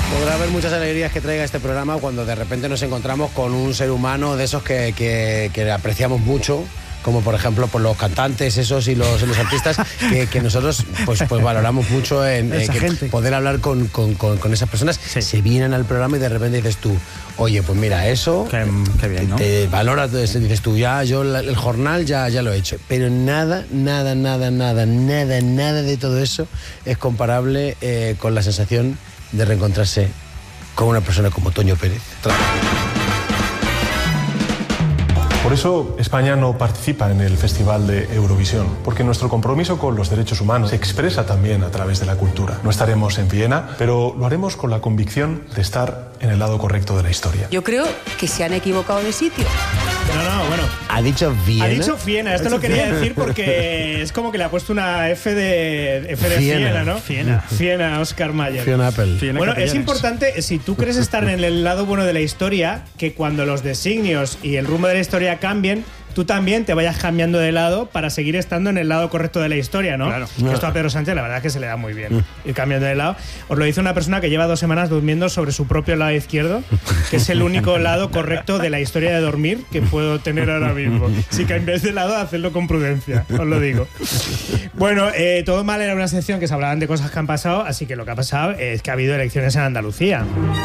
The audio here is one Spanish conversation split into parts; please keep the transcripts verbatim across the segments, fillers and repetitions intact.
Podrá haber muchas alegrías que traiga este programa cuando de repente nos encontramos con un ser humano de esos que, que, que apreciamos mucho, como por ejemplo por los cantantes esos y los, los artistas que, que nosotros pues, pues valoramos mucho en eh, que poder hablar con, con, con, con esas personas. Sí. Se vienen al programa y de repente dices tú, oye, pues mira, eso qué, qué bien, ¿no? Te valoras, dices tú, ya yo el jornal ya, ya lo he hecho, pero nada, nada, nada, nada, nada, nada de todo eso es comparable eh, con la sensación de reencontrarse con una persona como Toño Pérez. Por eso España no participa en el Festival de Eurovisión, porque nuestro compromiso con los derechos humanos se expresa también a través de la cultura. No estaremos en Viena, pero lo haremos con la convicción de estar en el lado correcto de la historia. Yo creo que se han equivocado de sitio. No, no, bueno. ¿Ha dicho Viena? Ha dicho Viena, esto lo quería decir porque es como que le ha puesto una F de F de Viena, ¿no? Viena. Viena, Oscar Mayer. Viena Apple. Viena bueno, Capellanes. Es importante, si tú crees estar en el lado bueno de la historia, que cuando los designios y el rumbo de la historia cambien, tú también te vayas cambiando de lado para seguir estando en el lado correcto de la historia, ¿no? Claro. Que esto a Pedro Sánchez la verdad es que se le da muy bien, ir cambiando de lado. Os lo dice una persona que lleva dos semanas durmiendo sobre su propio lado izquierdo, que es el único lado correcto de la historia de dormir que puedo tener ahora mismo. Así que en vez de lado, hacedlo con prudencia, os lo digo. Bueno, eh, Todo Mal era una sección que se hablaban de cosas que han pasado, así que lo que ha pasado es que ha habido elecciones en Andalucía.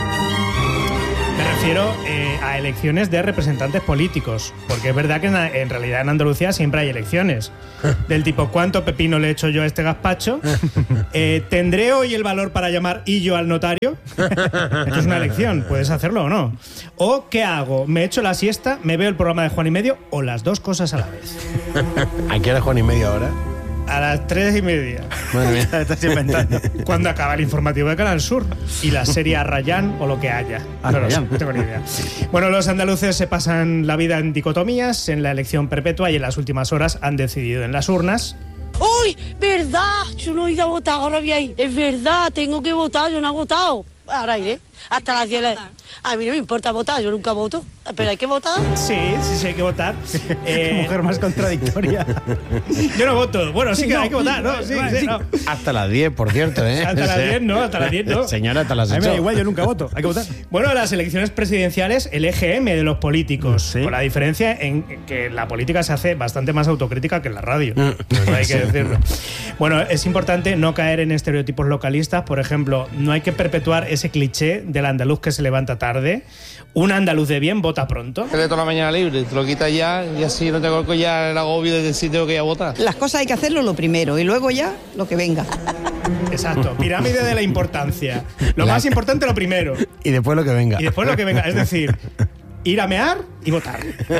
Me refiero eh, a elecciones de representantes políticos, porque es verdad que en, en realidad en Andalucía siempre hay elecciones. Del tipo, ¿cuánto pepino le echo yo a este gazpacho? Eh, ¿Tendré hoy el valor para llamar y yo al notario? Esto es una elección, puedes hacerlo o no. ¿O qué hago? ¿Me echo la siesta? ¿Me veo el programa de Juan y Medio? ¿O las dos cosas a la vez? ¿A qué hora Juan y Medio ahora? A las tres y media. Madre mía, estás inventando. Cuando acaba el informativo de Canal Sur y la serie Arrayán o lo que haya. No, no, no tengo ni idea. Bueno, los andaluces se pasan la vida en dicotomías, en la elección perpetua y en las últimas horas han decidido en las urnas. ¡Uy! ¿Verdad? Yo no he ido a votar, ahora voy a ir. Es verdad, tengo que votar, yo no he votado. Ahora iré. Hasta las diez. A mí no me importa votar, yo nunca voto. Pero hay que votar. Sí, sí, sí, hay que votar. Eh, Qué mujer más contradictoria. Yo no voto. Bueno, sí, sí que no, hay que votar, ¿no? Sí, sí, sí. No. Hasta las diez, por cierto, ¿eh? Hasta las diez, no, hasta las diez, no. Señora, hasta las ocho. A mí me da igual, yo nunca voto. Hay que votar. Bueno, las elecciones presidenciales, el E G M de los políticos. Sí. Con la diferencia en que la política se hace bastante más autocrítica que en la radio. Eso hay que decirlo. Bueno, es importante no caer en estereotipos localistas. Por ejemplo, no hay que perpetuar ese cliché del andaluz que se levanta tarde. Un andaluz de bien vota pronto. Tienes toda la mañana libre, te lo quitas ya y así no tengo ya el agobio de decir tengo que ir a votar. Las cosas hay que hacerlo lo primero y luego ya lo que venga. Exacto, pirámide de la importancia. Lo la... más importante lo primero. Y después lo que venga. Y después lo que venga, es decir, ir a mear y votar.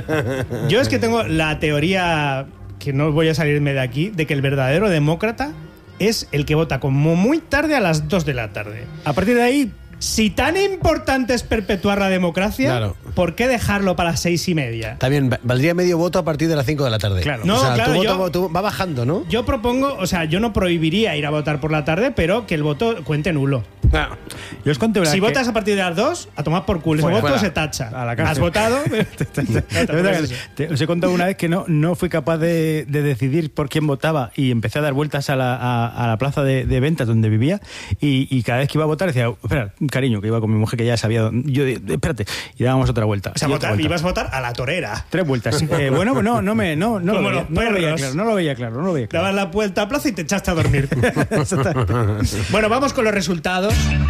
Yo es que tengo la teoría, que no voy a salirme de aquí, de que el verdadero demócrata es el que vota como muy tarde a las dos de la tarde. A partir de ahí... Si tan importante es perpetuar la democracia, claro, ¿por qué dejarlo para las seis y media? Está bien, valdría medio voto a partir de las cinco de la tarde. Claro. No, o sea, claro, tu voto, yo, tu, va bajando, ¿no? Yo propongo, o sea, yo no prohibiría ir a votar por la tarde, pero que el voto cuente nulo. Claro. Yo os conté una si que... votas a partir de las dos, a tomar por culo. Ese voto se tacha. A la cárcel. ¿Has votado? te, os he contado una vez que no, no fui capaz de, de decidir por quién votaba y empecé a dar vueltas a la, a, a la plaza de, de ventas donde vivía y, y cada vez que iba a votar decía, espera, cariño, que iba con mi mujer que ya sabía, yo espérate, y dábamos otra vuelta. O sea, votar, vuelta. Ibas a votar a la torera. Tres vueltas. eh, bueno, no, no me, no, no, lo veía, no lo veía claro, no lo veía claro, no lo veía claro. Dabas la vuelta a plaza y te echaste a dormir. Bueno, vamos con los resultados.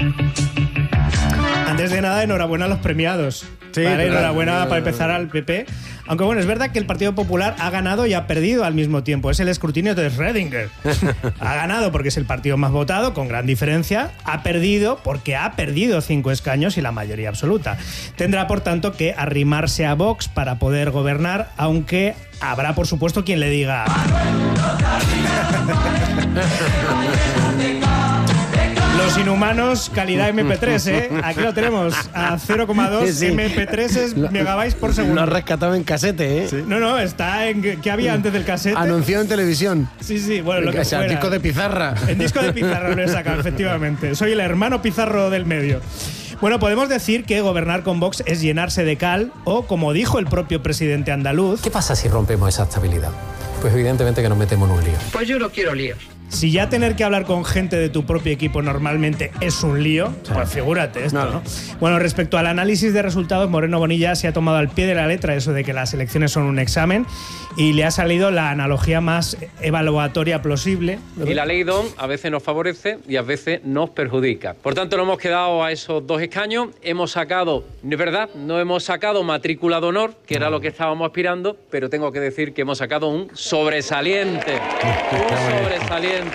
Antes de nada, enhorabuena a los premiados. Sí, vale, enhorabuena para empezar al P P. Aunque bueno, es verdad que el Partido Popular ha ganado y ha perdido al mismo tiempo. Es el escrutinio de Schrödinger. Ha ganado porque es el partido más votado, con gran diferencia. Ha perdido porque ha perdido cinco escaños y la mayoría absoluta. Tendrá, por tanto, que arrimarse a Vox para poder gobernar, aunque habrá, por supuesto, quien le diga... Los Inhumanos, calidad eme pe tres, ¿eh? Aquí lo tenemos, a cero coma dos sí, sí. eme pe tres megabytes por segundo. Lo has rescatado en casete, ¿eh? Sí. No, no, está en... ¿Qué había antes del casete? Anunciado en televisión. Sí, sí, bueno, lo que o sea, fuera. disco de pizarra. En disco de pizarra lo he sacado, efectivamente. Soy el hermano pizarro del medio. Bueno, podemos decir que gobernar con Vox es llenarse de cal o, como dijo el propio presidente andaluz... ¿Qué pasa si rompemos esa estabilidad? Pues evidentemente que nos metemos en un lío. Pues yo no quiero líos. Si ya tener que hablar con gente de tu propio equipo normalmente es un lío, sí. pues figúrate esto, no, ¿no? Bueno, respecto al análisis de resultados, Moreno Bonilla se ha tomado al pie de la letra eso de que las elecciones son un examen y le ha salido la analogía más evaluatoria posible. Y la ley D O M a veces nos favorece y a veces nos perjudica. Por tanto, nos hemos quedado a esos dos escaños. Hemos sacado, es verdad, no hemos sacado matrícula de honor, que era lo que estábamos aspirando, pero tengo que decir que hemos sacado un sobresaliente. Un sobresaliente.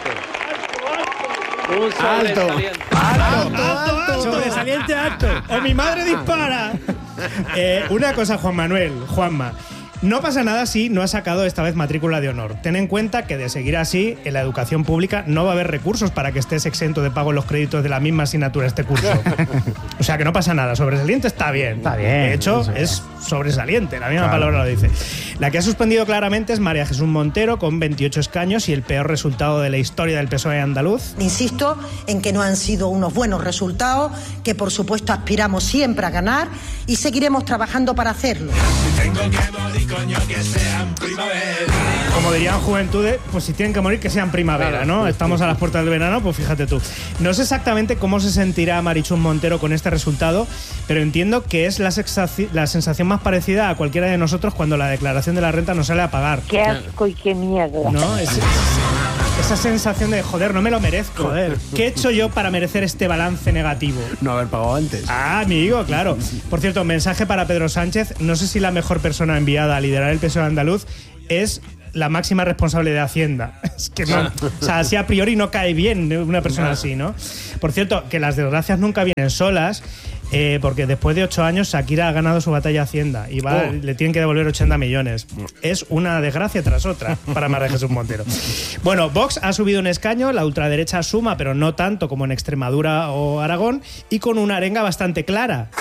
Un sobresaliente. ¡Alto! ¡Alto! ¡Alto! alto. ¡Sobresaliente alto! ¡O mi madre dispara! Eh, una cosa, Juan Manuel, Juanma. No pasa nada si no has sacado esta vez matrícula de honor. Ten en cuenta que de seguir así, en la educación pública no va a haber recursos para que estés exento de pago en los créditos de la misma asignatura este curso. O sea que no pasa nada. Sobresaliente está bien. Está bien. De hecho, sí. es sobresaliente. La misma claro. palabra lo dice. La que ha suspendido claramente es María Jesús Montero con veintiocho escaños y el peor resultado de la historia del P S O E andaluz. Insisto en que no han sido unos buenos resultados, que por supuesto aspiramos siempre a ganar y seguiremos trabajando para hacerlo. Tengo que morir, coño, que sean primavera. Como dirían Juventudes, pues si tienen que morir, que sean primavera, ¿no? Estamos a las puertas del verano, pues fíjate tú. No sé exactamente cómo se sentirá Marichus Montero con este resultado, pero entiendo que es la, sexaci- la sensación más parecida a cualquiera de nosotros cuando la declaración de la renta nos sale a pagar. Qué asco y qué mierda. ¿No? Es, es, esa sensación de, joder, no me lo merezco. Joder. ¿Qué he hecho yo para merecer este balance negativo? No haber pagado antes. Ah, amigo, claro. Por cierto, mensaje para Pedro Sánchez. No sé si la mejor persona enviada a liderar el P S O E andaluz es la máxima responsable de Hacienda. Es que no, o sea, así a priori no cae bien una persona así, ¿no? Por cierto, que las desgracias nunca vienen solas, eh, porque después de ocho años Shakira ha ganado su batalla Hacienda y va, oh. le tienen que devolver ochenta millones. Es una desgracia tras otra para María Jesús Montero. Bueno, Vox ha subido un escaño, la ultraderecha suma, pero no tanto como en Extremadura o Aragón, y con una arenga bastante clara.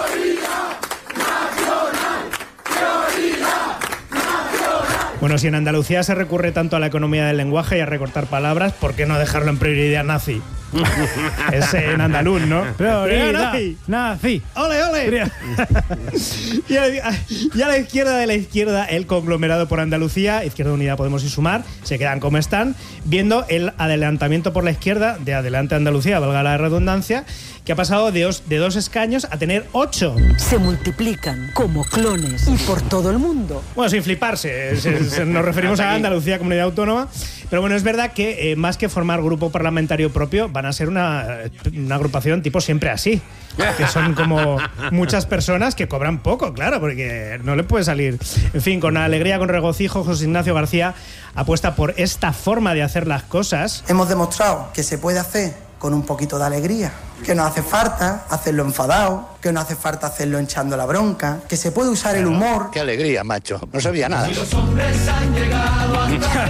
Bueno, si en Andalucía se recurre tanto a la economía del lenguaje y a recortar palabras, ¿por qué no dejarlo en prioridad nazi? Es en andaluz, ¿no? Prioridad nazi. nazi. ¡Ole, ole! y, a, y a la izquierda de la izquierda, el conglomerado por Andalucía, Izquierda Unida, Podemos y Sumar, se quedan como están, viendo el adelantamiento por la izquierda de Adelante Andalucía, valga la redundancia, que ha pasado de, os, de dos escaños a tener ocho. Se multiplican como clones y por todo el mundo. Bueno, sin fliparse, se, se, nos referimos a Andalucía, comunidad autónoma, pero bueno, es verdad que eh, más que formar grupo parlamentario propio, van a ser una, una agrupación tipo Siempre Así, que son como muchas personas que cobran poco, claro, porque no le puede salir. En fin, con alegría, con regocijo, José Ignacio García apuesta por esta forma de hacer las cosas. Hemos demostrado que se puede hacer con un poquito de alegría, que no hace falta hacerlo enfadado, que no hace falta hacerlo echando la bronca, que se puede usar el humor. ¡Qué alegría, macho! No sabía nada. Si los hombres han llegado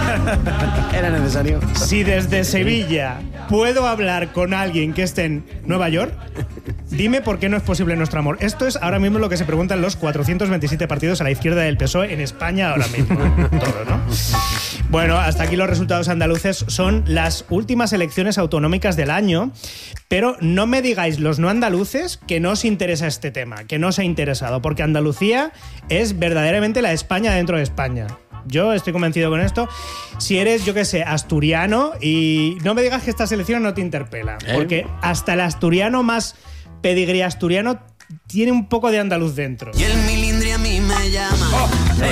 a... Era necesario. Si desde Sevilla puedo hablar con alguien que esté en Nueva York, dime por qué no es posible nuestro amor. Esto es ahora mismo lo que se preguntan los cuatrocientos veintisiete partidos a la izquierda del P S O E en España ahora mismo. Todo, ¿no? Bueno, hasta aquí los resultados andaluces. Son las últimas elecciones autonómicas del año, pero no me digáis los no andaluces que no os interesa este tema, que no os ha interesado, porque Andalucía es verdaderamente la España dentro de España. Yo estoy convencido con esto. Si eres, yo qué sé, asturiano, y no me digas que esta selección no te interpela, ¿Eh? porque hasta el asturiano más pedigrí asturiano tiene un poco de andaluz dentro. Y el milindri a mí me llama. Oh,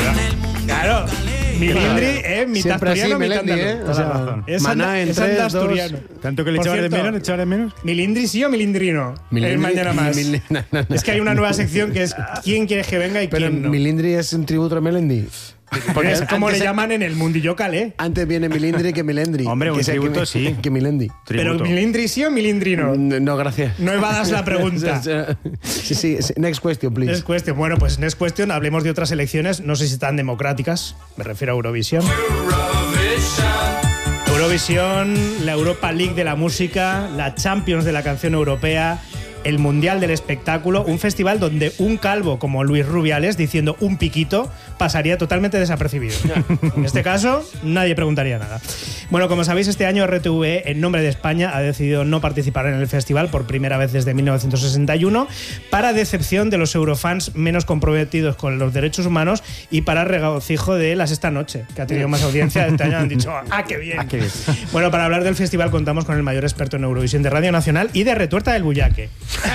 claro. Milindri es eh, mitad asturiano, mitad andaluz. ¿eh? O sea, es maná anda, en es tres, asturiano. dos. Tanto que le echabas de menos, le echabas de menos. ¿Milindri sí o milindrino? Milindri, el mañana más. Mil, no, no, no. Es que hay una nueva sección que es ¿quién quieres que venga y Pero quién no? Milindri es un tributo a Melendi. Porque es como le llaman en el mundillo calé. Antes viene Milindri que Milendri. Hombre, un que tributo que, sí. Que Milendi. Pero Milindri sí o Milindri no. No, gracias. No evadas la pregunta. Sí, sí. Next question, please. Next question. Bueno, pues next question. Hablemos de otras elecciones. No sé si están democráticas. Me refiero a Eurovisión. Eurovisión, la Europa League de la música, la Champions de la canción europea, el Mundial del espectáculo, un festival donde un calvo como Luis Rubiales, diciendo un piquito, pasaría totalmente desapercibido. En este caso, nadie preguntaría nada. Bueno, como sabéis, este año R T V E, en nombre de España, ha decidido no participar en el festival por primera vez desde mil novecientos sesenta y uno, para decepción de los eurofans menos comprometidos con los derechos humanos y para regocijo de La Sexta Noche, que ha tenido más audiencia este año. Han dicho, ¡ah, qué bien! Ah, qué bien. Bueno, para hablar del festival contamos con el mayor experto en Eurovisión de Radio Nacional y de Retuerta del Bullaque.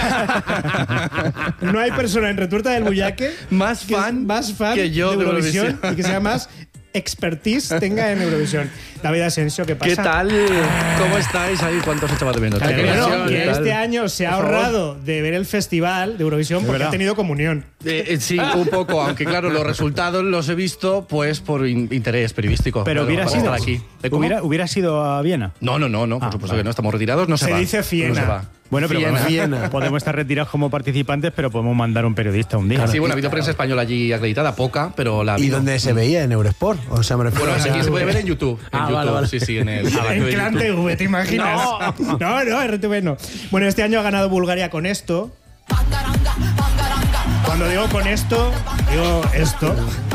No hay persona en Retuerta del Bullaque más fan, más fan que yo de de Eurovisión, Eurovisión y que sea más expertise tenga en Eurovisión. David Asensio, ¿qué pasa? ¿Qué tal? ¿Cómo estáis ahí? ¿Cuántos echaba de menos? Claro, bueno, que ¿Qué tal? este año se ha ahorrado de ver el festival de Eurovisión porque verdad. ha tenido comunión. Eh, eh, sí, un poco, aunque claro, los resultados los he visto pues por in- interés periodístico. Pero Claro, hubiera para sido estar aquí. ¿Eh, cómo? ¿Hubiera, hubiera sido a Viena. No, no, no, no, por Ah, supuesto vale. que no, estamos retirados, no se, Se va. dice Fiena. No se va. Bueno, pero Fiena. podemos, podemos estar retirados como participantes, pero podemos mandar un periodista un día. Sí, bueno, ha habido prensa española allí acreditada, poca, pero la ha ¿Y habido. dónde se veía? ¿En Eurosport? O sea, me refiero Bueno, a- aquí se puede ver en YouTube. En Ah, YouTube, vale, vale. sí, sí, en el. En Clan T V, ¿te imaginas? No. no, no, R T V no. Bueno, este año ha ganado Bulgaria con esto. Cuando digo con esto, digo esto.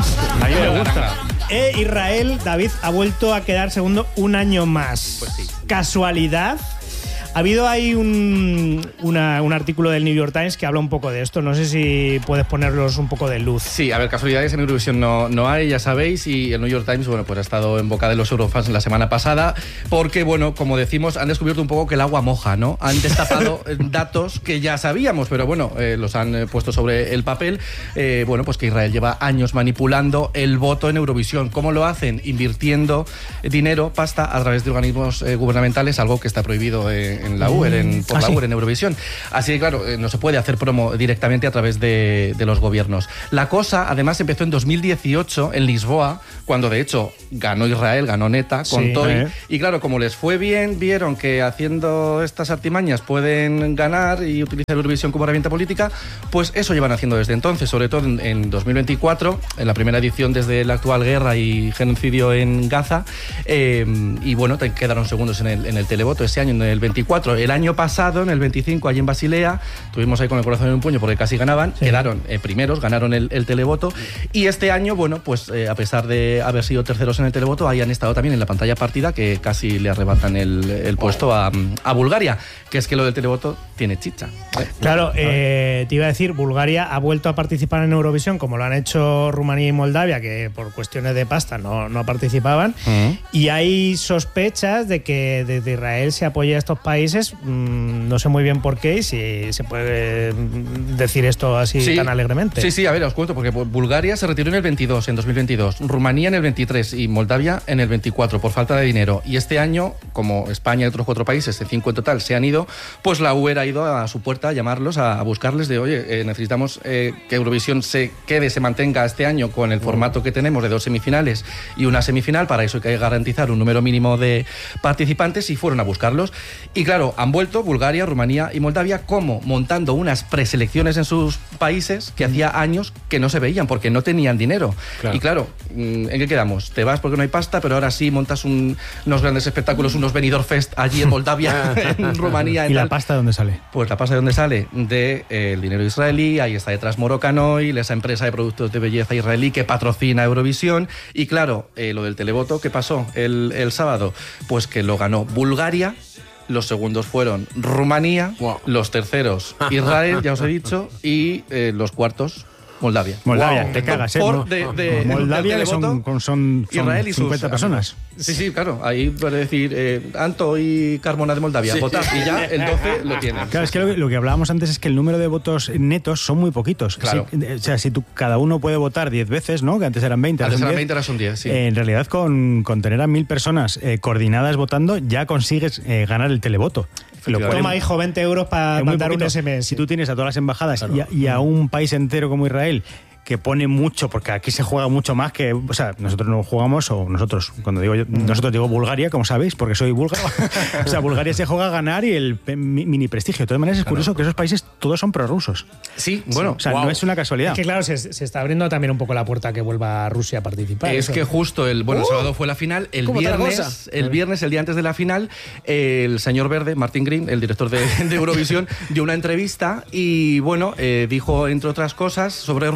A mí me gusta. E Israel, David, ha vuelto a quedar segundo un año más. Pues sí. ¿Casualidad? Ha habido ahí un, una- un artículo del New York Times que habla un poco de esto. No sé si puedes ponerlos un poco de luz. Sí, a ver, casualidades en Eurovisión no, no hay, ya sabéis, y el New York Times, bueno, pues ha estado en boca de los eurofans la semana pasada, porque, bueno, como decimos, han descubierto un poco que el agua moja, ¿no? Han destapado eh, datos que ya sabíamos, pero bueno, eh, los han eh, puesto sobre el papel. Eh, bueno, pues que Israel lleva años manipulando el voto en Eurovisión. ¿Cómo lo hacen? Invirtiendo dinero, pasta, a través de organismos eh, gubernamentales, algo que está prohibido eh, en la U E R, en, por ¿Ah, la sí? U E R en Eurovisión. Así que, claro, eh, no se puede hacer promo directamente a través de, de los gobiernos. La cosa, además, empezó en dos mil dieciocho en Lisboa, cuando de hecho ganó Israel, ganó Neta con Sí, Toy. eh. Y claro, como les fue bien, vieron que haciendo estas artimañas pueden ganar y utilizar Eurovisión como herramienta política, pues eso llevan haciendo desde entonces, sobre todo en, en dos mil veinticuatro, en la primera edición desde la actual guerra y genocidio en Gaza. Eh, y bueno, te quedaron segundos en el, en el televoto ese año, en el veinticuatro. El año pasado, en el veinticinco, allí en Basilea, tuvimos ahí con el corazón en un puño porque casi ganaban, Sí. quedaron eh, primeros, ganaron el, el televoto. Y este año, bueno, pues eh, a pesar de haber sido terceros en el televoto, ahí han estado también en la pantalla partida, que casi le arrebatan el, el puesto a, a Bulgaria, que es que lo del televoto tiene chicha. ¿eh? Claro, eh, te iba a decir, Bulgaria ha vuelto a participar en Eurovisión, como lo han hecho Rumanía y Moldavia, que por cuestiones de pasta no, no participaban. Uh-huh. Y hay sospechas de que desde Israel se apoya a estos países. Mmm, no sé muy bien por qué y si se puede mm, decir esto así Sí. tan alegremente. Sí, sí, a ver, os cuento, porque Bulgaria se retiró en el veintidós, en dos mil veintidós, Rumanía en el veintitrés y Moldavia en el veinticuatro por falta de dinero. Y este año, como España y otros cuatro países, de cinco en total, se han ido, pues la U E R ha ido a su puerta a llamarlos, a, a buscarles de, oye, eh, necesitamos eh, que Eurovisión se quede, se mantenga este año con el formato que tenemos de dos semifinales y una semifinal. Para eso hay que garantizar un número mínimo de participantes y fueron a buscarlos. Y claro, han vuelto Bulgaria, Rumanía y Moldavia como montando unas preselecciones en sus países que hacía años que no se veían porque no tenían dinero. Claro. Y claro, ¿en qué quedamos? Te vas porque no hay pasta, pero ahora sí montas un- unos grandes espectáculos, unos Benidorm Fest allí en Moldavia, en Rumanía. En ¿Y la tal. pasta de dónde sale? Pues la pasta de dónde sale, del de, eh, el dinero israelí. Ahí está detrás Morocanoil, esa empresa de productos de belleza israelí que patrocina Eurovisión. Y claro, eh, lo del televoto, ¿qué pasó el, el sábado? Pues que lo ganó Bulgaria. Los segundos fueron Rumanía, Wow. los terceros Israel, ya os he dicho, y eh, los cuartos Moldavia. Moldavia, Wow. te cagas, ¿eh? Por Mo- de- de- Moldavia del que son, televoto, con- son, son Israel y sus cincuenta personas. amigos. Sí, sí, claro. Ahí puede decir eh, Anto y Carmona de Moldavia, Sí. votad, y ya el doce lo tienen. Claro, es que lo, que lo que hablábamos antes es que el número de votos netos son muy poquitos. Claro. Si- o sea, si tú, cada uno puede votar diez veces, ¿no? Que antes eran veinte. ahora Antes son eran diez. veinte, ahora son diez, sí. Eh, en realidad, con, con tener a mil personas eh, coordinadas votando, ya consigues eh, ganar el televoto. Lo cual Toma, es- hijo, veinte euros para es muy mandar un poquito. S M S. Si tú tienes a todas las embajadas y, a, y a un país entero como Israel que pone mucho, porque aquí se juega mucho más que, o sea, nosotros no jugamos, o nosotros, cuando digo yo, nosotros digo Bulgaria, como sabéis, porque soy búlgaro. O sea, Bulgaria se juega a ganar y el pe- mi- mini prestigio. De todas maneras, es curioso que esos países todos son prorrusos. Sí, bueno. O sea, wow. no es una casualidad. Es que claro, se, se está abriendo también un poco la puerta a que vuelva Rusia a participar. Es eso. que justo el bueno, el sábado fue la final, el ¿cómo otra viernes, cosa? el viernes, el día antes de la final, el señor Verde, Martin Green, el director de, de Eurovisión, dio una entrevista y bueno, eh, dijo entre otras cosas sobre Rusia que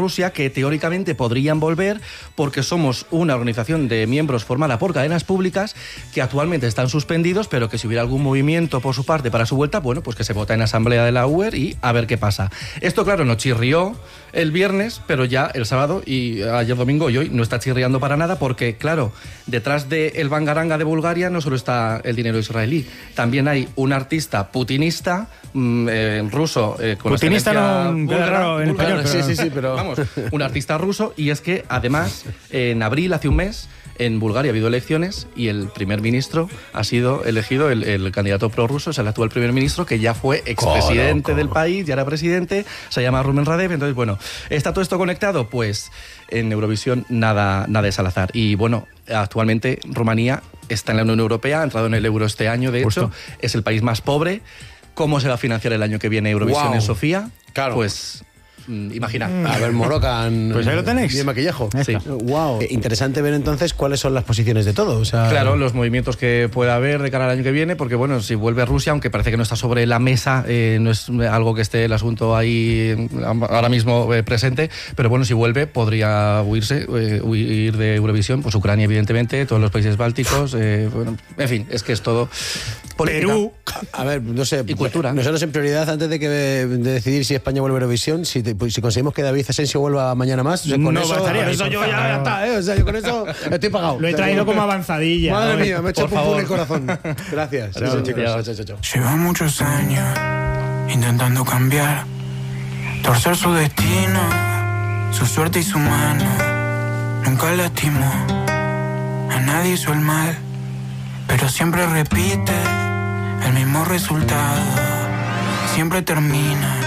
que teóricamente podrían volver porque somos una organización de miembros formada por cadenas públicas que actualmente están suspendidos, pero que si hubiera algún movimiento por su parte para su vuelta, bueno, pues que se vota en asamblea de la U E R y a ver qué pasa. Esto, claro, nos chirrió el viernes, pero ya el sábado y ayer domingo y hoy no está chirriando para nada porque, claro, detrás del bangaranga de Bulgaria no solo está el dinero israelí, también hay un artista putinista mm, eh, ruso eh, con putinista no búlgara, raro en búlgara, español, sí, sí, sí, pero vamos, un artista ruso. Y es que además en abril, hace un mes, en Bulgaria ha habido elecciones y el primer ministro ha sido elegido, el, el candidato prorruso, es el actual primer ministro, que ya fue expresidente del país, ya era presidente, se llama Rumen Radev. Entonces, bueno, ¿está todo esto conectado? Pues en Eurovisión nada, nada es al azar. Y bueno, actualmente Rumanía está en la Unión Europea, ha entrado en el euro este año, de hecho, Justo. es el país más pobre. ¿Cómo se va a financiar el año que viene Eurovisión wow. en Sofía? Claro. Pues... Imagina. A ver, Morocan. Pues ahí lo tenéis. Bien maquillajo. Sí. Wow. Eh, interesante ver entonces cuáles son las posiciones de todo. O sea... Claro, los movimientos que pueda haber de cara al año que viene, porque bueno, si vuelve Rusia, aunque parece que no está sobre la mesa, eh, no es algo que esté el asunto ahí ahora mismo eh, presente, pero bueno, si vuelve podría huirse, eh, huir de Eurovisión, pues Ucrania evidentemente, todos los países bálticos, eh, bueno, en fin, es que es todo política. Perú. A ver, no sé. Y cultura. Nosotros en prioridad, antes de que de decidir si España vuelve a Eurovisión, si te, pues, si conseguimos que David Asensio vuelva mañana más, o sea, con no eso, bastaría, con eso yo ya, ya está, ¿eh? O sea, yo con eso estoy pagado. Lo he traído como avanzadilla. Madre mía, me he hecho pum en el corazón. Gracias. Chao, chicos. Chao, chao, chao. Lleva muchos años intentando cambiar, torcer su destino, su suerte y su mano. Nunca lastimó, a nadie hizo el mal, pero siempre repite el mismo resultado. Siempre termina